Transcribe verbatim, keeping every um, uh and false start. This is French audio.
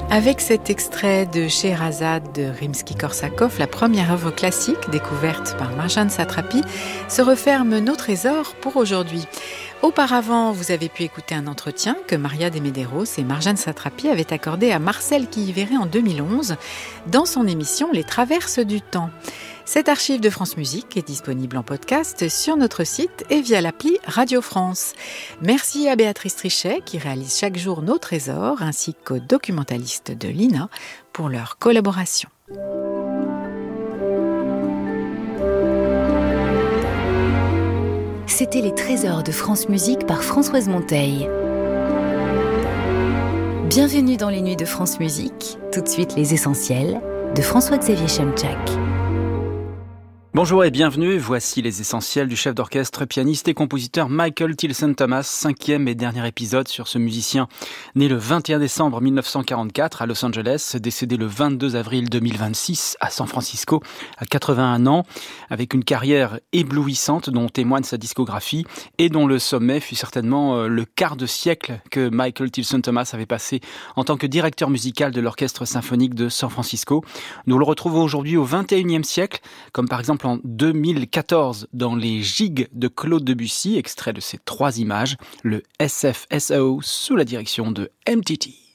Avec cet extrait de Scheherazade de Rimsky-Korsakov, la première œuvre classique découverte par Marjane Satrapi, se referme nos trésors pour aujourd'hui. Auparavant, vous avez pu écouter un entretien que Maria de Medeiros et Marjane Satrapi avaient accordé à Marcel Quillivéret en deux mille onze dans son émission Les Traverses du Temps. Cette archive de France Musique est disponible en podcast sur notre site et via l'appli Radio France. Merci à Béatrice Trichet qui réalise chaque jour nos trésors ainsi qu'aux documentalistes de l'I N A pour leur collaboration. C'était les trésors de France Musique par Françoise Monteil. Bienvenue dans les nuits de France Musique. Tout de suite les essentiels de François-Xavier Chemchak. Bonjour et bienvenue, voici les essentiels du chef d'orchestre, pianiste et compositeur Michael Tilson Thomas, cinquième et dernier épisode sur ce musicien né le vingt et un décembre mille neuf cent quarante-quatre à Los Angeles, décédé le vingt-deux avril deux mille vingt-six à San Francisco à quatre-vingt-un ans, avec une carrière éblouissante dont témoigne sa discographie et dont le sommet fut certainement le quart de siècle que Michael Tilson Thomas avait passé en tant que directeur musical de l'orchestre symphonique de San Francisco. Nous le retrouvons aujourd'hui au vingt et unième siècle, comme par exemple en deux mille quatorze dans les Gigues de Claude Debussy, extrait de ces trois images, le S F S O sous la direction de M T T.